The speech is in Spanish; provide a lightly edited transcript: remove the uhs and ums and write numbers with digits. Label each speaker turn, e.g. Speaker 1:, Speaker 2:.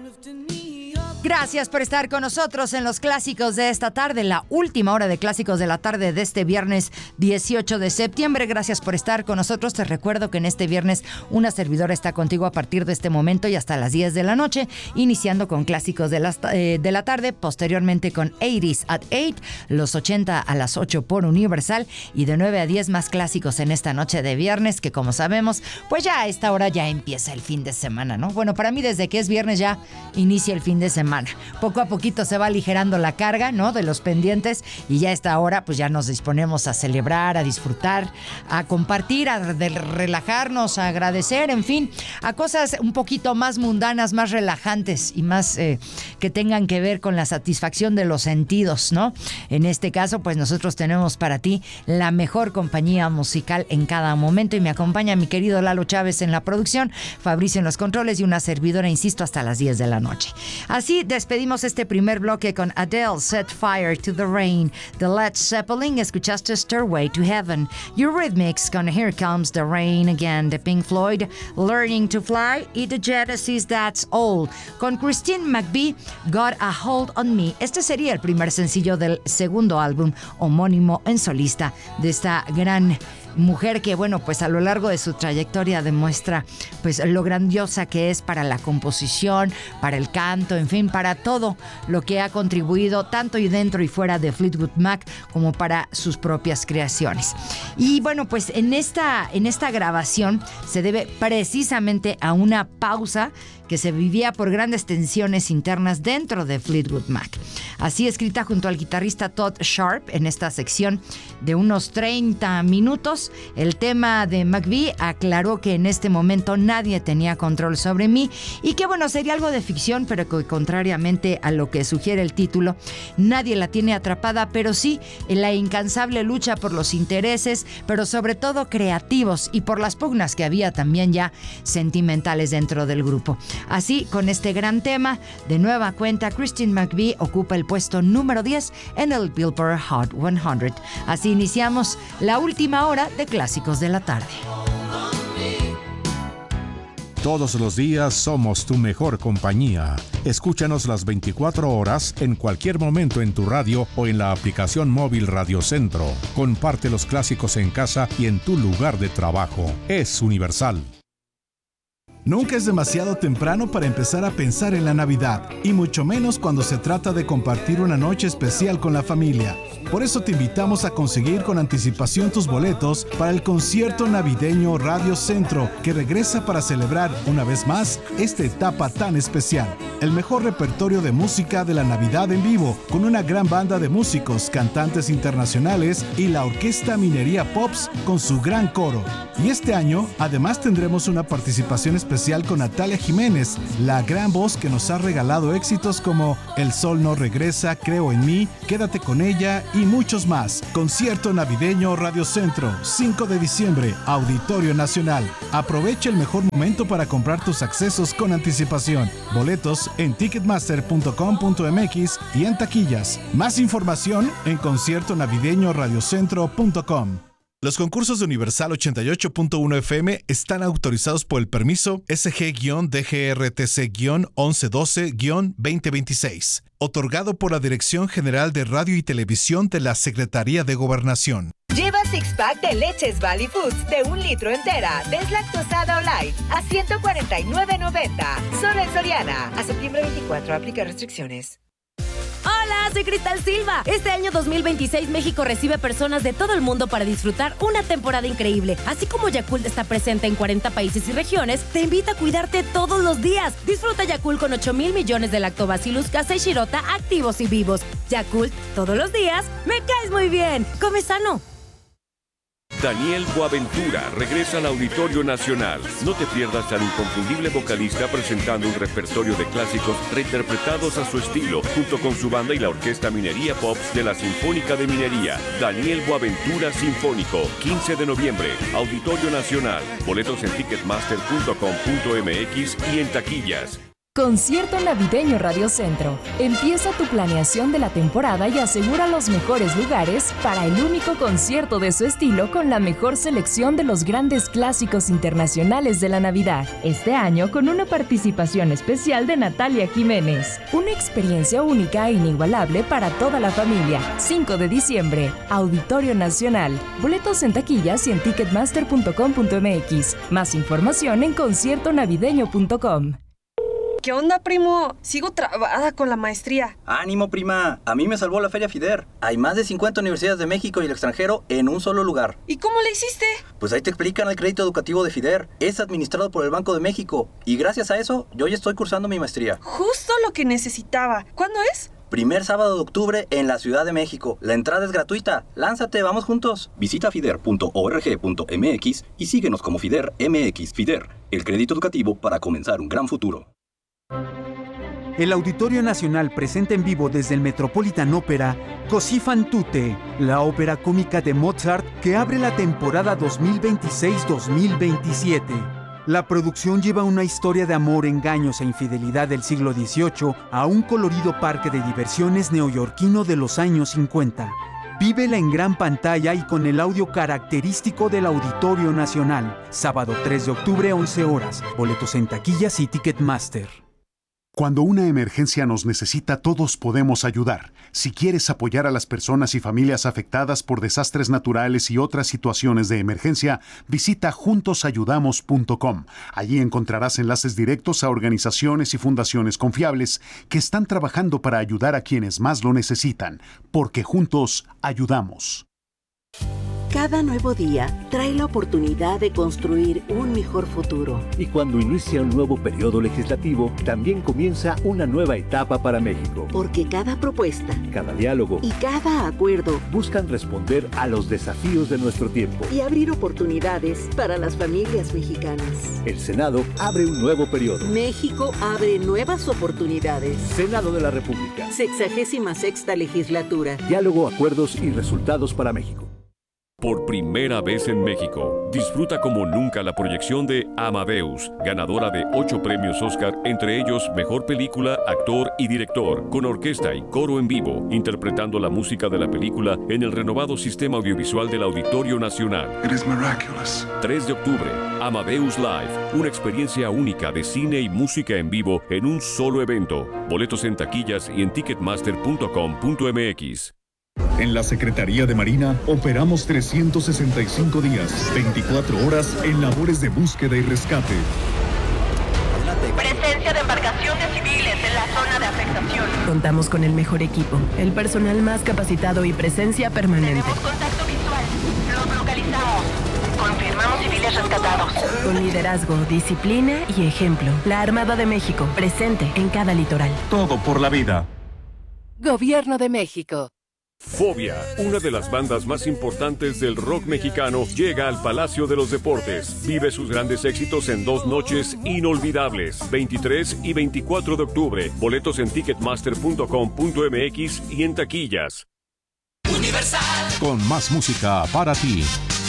Speaker 1: Gracias por estar con nosotros en los clásicos de esta tarde, la última hora de clásicos de la tarde de este viernes 18 de septiembre. Gracias por estar con nosotros. Te recuerdo que en este viernes una servidora está contigo a partir de este momento y hasta las 10 de la noche, iniciando con clásicos de la tarde, posteriormente con 80s at 8, los 80 a las 8 por Universal, y de 9 a 10 más clásicos en esta noche de viernes, que como sabemos, pues ya a esta hora ya empieza el fin de semana, ¿no? Bueno, para mí desde que es viernes ya inicia el fin de semana. Poco a poquito se va aligerando la carga, ¿no?, de los pendientes, y ya a esta hora pues ya nos disponemos a celebrar, a disfrutar, a compartir, a relajarnos, a agradecer, en fin, a cosas un poquito más mundanas, más relajantes y más que tengan que ver con la satisfacción de los sentidos, ¿no? En este caso, pues nosotros tenemos para ti la mejor compañía musical en cada momento, y me acompaña mi querido Lalo Chávez en la producción, Fabricio en los controles y una servidora, insisto, hasta las 10 de la noche. Así despedimos este primer bloque con Adele, Set Fire to the Rain, de Led Zeppelin. Escuchaste Stairway to Heaven, Eurythmics con Here Comes the Rain Again, de Pink Floyd, Learning to Fly, y The Genesis, That's All, con Christine McVie, Got a Hold on Me. Este sería el primer sencillo del segundo álbum homónimo en solista de esta gran mujer que, bueno, pues a lo largo de su trayectoria demuestra pues lo grandiosa que es para la composición, para el canto, en fin, para todo lo que ha contribuido tanto y dentro y fuera de Fleetwood Mac como para sus propias creaciones. Y bueno, pues en esta grabación se debe precisamente a una pausa que se vivía por grandes tensiones internas dentro de Fleetwood Mac. Así, escrita junto al guitarrista Todd Sharp en esta sección de unos 30 minutos, el tema de McVie aclaró que en este momento nadie tenía control sobre mí, y que bueno, sería algo de ficción, pero que contrariamente a lo que sugiere el título, nadie la tiene atrapada, pero sí en la incansable lucha por los intereses, pero sobre todo creativos, y por las pugnas que había también ya sentimentales dentro del grupo. Así, con este gran tema, de nueva cuenta, Christine McVie ocupa el puesto número 10 en el Billboard Hot 100. Así iniciamos la última hora de Clásicos de la Tarde.
Speaker 2: Todos los días somos tu mejor compañía. Escúchanos las 24 horas en cualquier momento en tu radio o en la aplicación móvil Radio Centro. Comparte los clásicos en casa y en tu lugar de trabajo. Es Universal.
Speaker 3: Nunca es demasiado temprano para empezar a pensar en la Navidad, y mucho menos cuando se trata de compartir una noche especial con la familia. Por eso te invitamos a conseguir con anticipación tus boletos para el concierto navideño Radio Centro, que regresa para celebrar una vez más esta etapa tan especial. El mejor repertorio de música de la Navidad en vivo, con una gran banda de músicos, cantantes internacionales y la Orquesta Minería Pops con su gran coro. Y este año, además, tendremos una participación especial con Natalia Jiménez, la gran voz que nos ha regalado éxitos como El Sol no regresa, Creo en mí, Quédate con ella y muchos más. Concierto navideño Radio Centro, 5 de diciembre, Auditorio Nacional. Aprovecha el mejor momento para comprar tus accesos con anticipación. Boletos en ticketmaster.com.mx y en taquillas. Más información en conciertonavideñoradiocentro.com. Los concursos de Universal 88.1 FM están autorizados por el permiso SG-DGRTC-1112-2026, otorgado por la Dirección General de Radio y Televisión de la Secretaría de Gobernación.
Speaker 4: Lleva six-pack de leches Valley Foods de 1 litro entera, deslactosada o light, a $149.90. Solo en Soriana. A septiembre 24, aplica restricciones.
Speaker 5: Hola, soy Cristal Silva. Este año 2026 México recibe personas de todo el mundo para disfrutar una temporada increíble. Así como Yakult está presente en 40 países y regiones, te invita a cuidarte todos los días. Disfruta Yakult con 8,000 millones de Lactobacillus casei shirota activos y vivos. Yakult, todos los días, me caes muy bien. Come sano.
Speaker 6: Daniel Boaventura regresa al Auditorio Nacional. No te pierdas al inconfundible vocalista presentando un repertorio de clásicos reinterpretados a su estilo, junto con su banda y la Orquesta Minería Pops de la Sinfónica de Minería. Daniel Boaventura Sinfónico, 15 de noviembre, Auditorio Nacional. Boletos en ticketmaster.com.mx y en taquillas.
Speaker 7: Concierto Navideño Radio Centro. Empieza tu planeación de la temporada y asegura los mejores lugares para el único concierto de su estilo con la mejor selección de los grandes clásicos internacionales de la Navidad. Este año con una participación especial de Natalia Jiménez. Una experiencia única e inigualable para toda la familia. 5 de diciembre, Auditorio Nacional. Boletos en taquillas y en ticketmaster.com.mx. Más información en conciertonavideño.com.
Speaker 8: ¿Qué onda, primo? Sigo trabada con la maestría.
Speaker 9: ¡Ánimo, prima! A mí me salvó la Feria FIDER. Hay más de 50 universidades de México y el extranjero en un solo lugar.
Speaker 8: ¿Y cómo le hiciste?
Speaker 9: Pues ahí te explican el crédito educativo de FIDER. Es administrado por el Banco de México. Y gracias a eso, yo ya estoy cursando mi maestría.
Speaker 8: Justo lo que necesitaba. ¿Cuándo es?
Speaker 9: Primer sábado de octubre en la Ciudad de México. La entrada es gratuita. ¡Lánzate, vamos juntos! Visita fider.org.mx y síguenos como FIDER MX. FIDER, el crédito educativo para comenzar un gran futuro.
Speaker 10: El Auditorio Nacional presenta en vivo desde el Metropolitan Opera Così fan tutte, la ópera cómica de Mozart que abre la temporada 2026-2027. La producción lleva una historia de amor, engaños e infidelidad del siglo XVIII a un colorido parque de diversiones neoyorquino de los años 50. Vívela en gran pantalla y con el audio característico del Auditorio Nacional. Sábado 3 de octubre, 11 horas. Boletos en taquillas y Ticketmaster.
Speaker 11: Cuando una emergencia nos necesita, todos podemos ayudar. Si quieres apoyar a las personas y familias afectadas por desastres naturales y otras situaciones de emergencia, visita juntosayudamos.com. Allí encontrarás enlaces directos a organizaciones y fundaciones confiables que están trabajando para ayudar a quienes más lo necesitan, porque juntos ayudamos.
Speaker 12: Cada nuevo día trae la oportunidad de construir un mejor futuro.
Speaker 13: Y cuando inicia un nuevo periodo legislativo, también comienza una nueva etapa para México.
Speaker 12: Porque cada propuesta,
Speaker 13: cada diálogo
Speaker 12: y cada acuerdo
Speaker 13: buscan responder a los desafíos de nuestro tiempo
Speaker 12: y abrir oportunidades para las familias mexicanas.
Speaker 13: El Senado abre un nuevo periodo.
Speaker 12: México abre nuevas oportunidades.
Speaker 13: Senado de la República.
Speaker 12: 66ª legislatura.
Speaker 13: Diálogo, acuerdos y resultados para México.
Speaker 6: Por primera vez en México, disfruta como nunca la proyección de Amadeus, ganadora de 8 premios Oscar, entre ellos Mejor Película, Actor y Director, con orquesta y coro en vivo, interpretando la música de la película en el renovado sistema audiovisual del Auditorio Nacional.
Speaker 14: It is miraculous.
Speaker 6: 3 de octubre, Amadeus Live, una experiencia única de cine y música en vivo en un solo evento. Boletos en taquillas y en ticketmaster.com.mx.
Speaker 15: En la Secretaría de Marina operamos 365 días, 24 horas en labores de búsqueda y rescate.
Speaker 16: Presencia de embarcaciones civiles en la zona de afectación.
Speaker 17: Contamos con el mejor equipo, el personal más capacitado y presencia permanente.
Speaker 16: Tenemos contacto visual. Los localizamos. Confirmamos civiles rescatados.
Speaker 17: Con liderazgo, disciplina y ejemplo. La Armada de México, presente en cada litoral.
Speaker 15: Todo por la vida.
Speaker 17: Gobierno de México.
Speaker 6: Fobia, una de las bandas más importantes del rock mexicano, llega al Palacio de los Deportes. Vive sus grandes éxitos en 2 noches inolvidables, 23 y 24 de octubre. Boletos en ticketmaster.com.mx y en taquillas.
Speaker 2: Universal. Con más música para ti.